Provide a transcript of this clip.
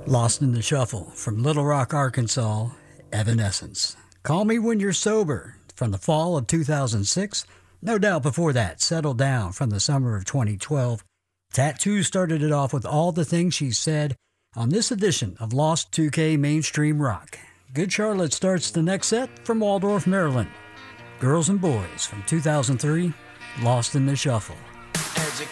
Lost in the Shuffle from Little Rock, Arkansas, Evanescence. Call Me When You're Sober from the fall of 2006. No doubt before that, Settle Down from the summer of 2012. Tattoo started it off with All the Things She Said on this edition of Lost 2K Mainstream Rock. Good Charlotte starts the next set from Waldorf, Maryland. Girls and Boys from 2003, Lost in the Shuffle.